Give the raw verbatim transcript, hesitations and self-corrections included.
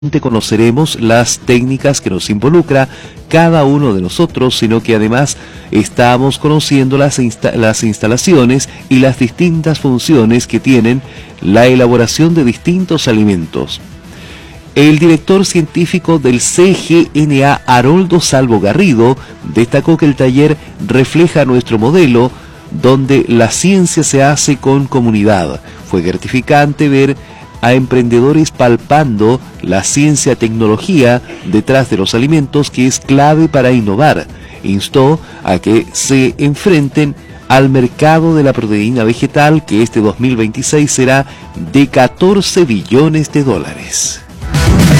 conoceremos las técnicas que nos involucra cada uno de nosotros, sino que además estamos conociendo las, insta las instalaciones y las distintas funciones que tienen la elaboración de distintos alimentos. El director científico del C G N A, Haroldo Salvo Garrido, destacó que el taller refleja nuestro modelo, donde la ciencia se hace con comunidad. Fue gratificante ver a emprendedores palpando la ciencia-tecnología detrás de los alimentos, que es clave para innovar. Instó a que se enfrenten al mercado de la proteína vegetal, que este dos mil veintiséis será de catorce billones de dólares.